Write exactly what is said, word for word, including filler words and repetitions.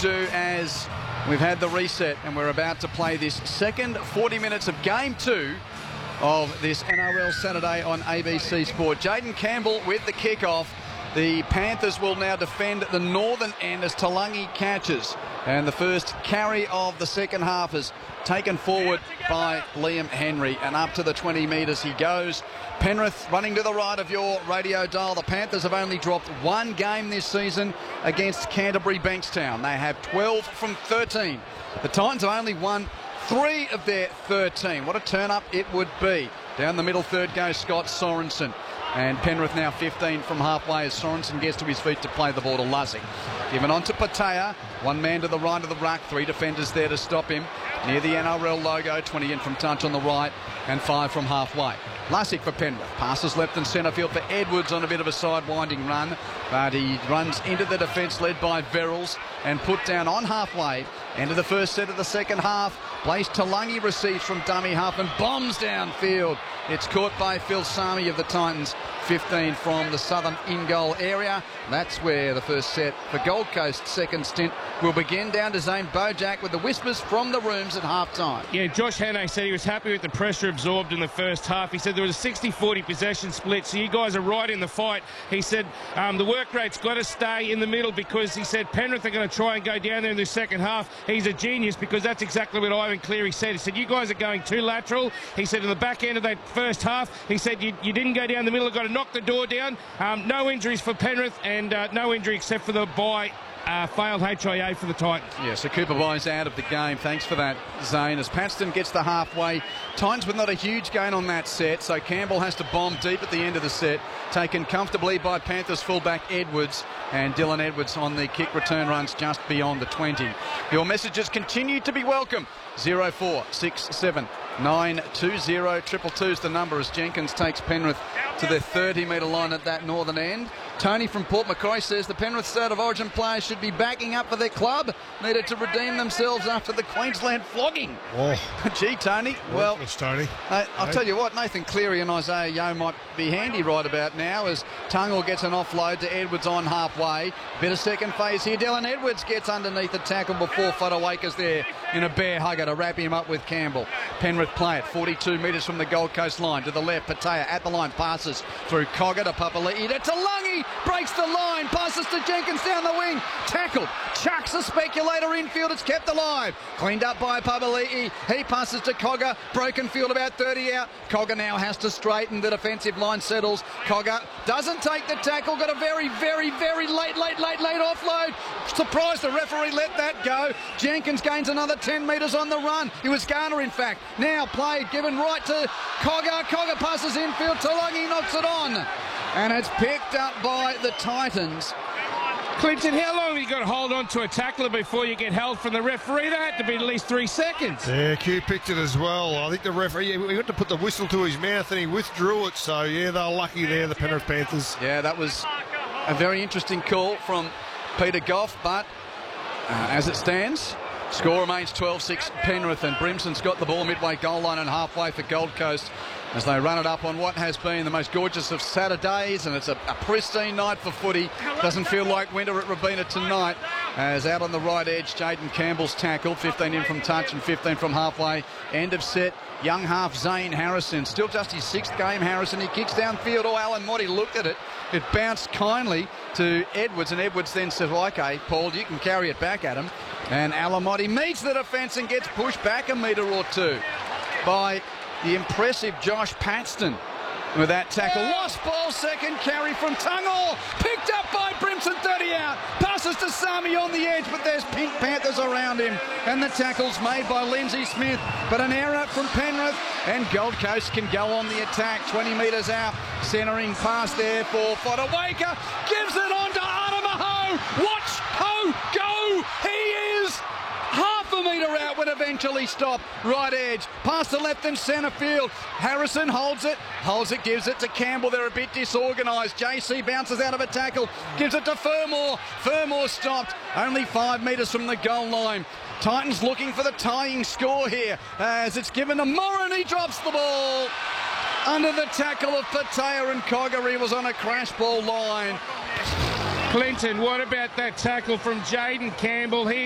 do as we've had the reset and we're about to play this second forty minutes of game two of this N R L Saturday on A B C Sport. Jayden Campbell with the kickoff. The Panthers will now defend the northern end as Taulagi catches. And the first carry of the second half is taken forward by Liam Henry. And up to the twenty metres he goes. Penrith running to the right of your radio dial. The Panthers have only dropped one game this season against Canterbury Bankstown. They have twelve from thirteen. The Titans have only won three of their thirteen. What a turn-up it would be. Down the middle third goes Scott Sorensen. And Penrith now fifteen from halfway as Sorensen gets to his feet to play the ball to Lussick. Given on to Patea. One man to the right of the ruck. Three defenders there to stop him. Near the N R L logo. twenty in from touch on the right and five from halfway. Lussick for Penrith. Passes left and centre field for Edwards on a bit of a side-winding run. But he runs into the defence led by Verrills and put down on halfway. End of the first set of the second half. Blaze Taulagi receives from dummy half and bombs downfield. It's caught by Phil Sami of the Titans. fifteen from the southern in-goal area. That's where the first set for Gold Coast's second stint will begin. Down to Zane Bojack with the whispers from the rooms at half-time. Yeah, Josh Hannay said he was happy with the pressure absorbed in the first half. He said there was a sixty forty possession split, so you guys are right in the fight. He said um, the work rate's got to stay in the middle because he said Penrith are going to try and go down there in the second half. He's a genius because that's exactly what Ivan Cleary said. He said, you guys are going too lateral. He said in the back end of that first half, he said you, you didn't go down the middle, you've got to knock the door down. Um, no injuries for Penrith and uh, no injury except for the bye. Uh, failed H I A for the Titans. Yeah, so Cooper Bye's out of the game. Thanks for that, Zane. As Paxton gets the halfway, Titans with not a huge gain on that set, so Campbell has to bomb deep at the end of the set. Taken comfortably by Panthers fullback Edwards, and Dylan Edwards on the kick return runs just beyond the twenty. Your messages continue to be welcome. zero four six seven nine two zero triple two is the number as Jenkins takes Penrith to their thirty metre line at that northern end. Tony from Port Macquarie says the Penrith State of Origin players should be backing up for their club. Needed to redeem themselves after the Queensland flogging. Oh. Gee, Tony. Well, Tony. Uh, I'll hey. tell you what, Nathan Cleary and Isaiah Yeo might be handy right about now as Tungle gets an offload to Edwards on halfway. Bit of second phase here. Dylan Edwards gets underneath the tackle before Fodawaker's there in a bear hugger to wrap him up with Campbell. Penrith play it forty-two metres from the Gold Coast line to the left. Patea at the line, passes through Cogger to Papali'i to Taulagi, breaks the line, passes to Jenkins down the wing, tackled, chucks the speculator infield, it's kept alive, cleaned up by Papali'i. He passes to Cogger, broken field about thirty out. Cogger now has to straighten, the defensive line settles. Cogger doesn't take the tackle, got a very, very, very late, late, late, late offload. Surprised the referee let that go. Jenkins gains another ten metres on the run. It was Garner, in fact. Now played, given right to Cogger. Cogger passes infield, Taulagi knocks it on. And it's picked up by the Titans. Clinton, how long have you got to hold on to a tackler before you get held from the referee? That had to be at least three seconds. Yeah, Q picked it as well. I think the referee, yeah, we got to put the whistle to his mouth and he withdrew it. So, yeah, they're lucky there, the Penrith Panthers. Yeah, that was a very interesting call from Peter Goff, but uh, as it stands, score remains twelve six Penrith, and Brimson's got the ball midway goal line and halfway for Gold Coast as they run it up on what has been the most gorgeous of Saturdays, and it's a, a pristine night for footy. Doesn't feel like winter at Robina tonight, as out on the right edge, Jayden Campbell's tackle, fifteen in from touch and fifteen from halfway. End of set, young half Zane Harrison, still just his sixth game, Harrison. He kicks downfield, oh, Alan Motti looked at it. It bounced kindly to Edwards, and Edwards then said, well, OK, Paul, you can carry it back at him. And Alamotti meets the defence and gets pushed back a metre or two by the impressive Josh Paxton with that tackle. Lost ball, second carry from Tungle. Picked up by Brimson, thirty out. Passes to Sami on the edge, but there's Pink Panthers around him. And the tackle's made by Lindsay Smith. But an error from Penrith, and Gold Coast can go on the attack. twenty metres out. Centering pass there for Fodawaker. Gives it on to Adamaho. Watch Ho go. He is half a metre out when eventually stopped. Right edge. Pass to left and centre field. Harrison holds it. Holds it, gives it to Campbell. They're a bit disorganised. J C bounces out of a tackle. Gives it to Fermor. Fermor stopped. Only five metres from the goal line. Titans looking for the tying score here as it's given to Moran. He drops the ball. Under the tackle of Patea and Cogger. He was on a crash ball line. Clinton, what about that tackle from Jayden Campbell? He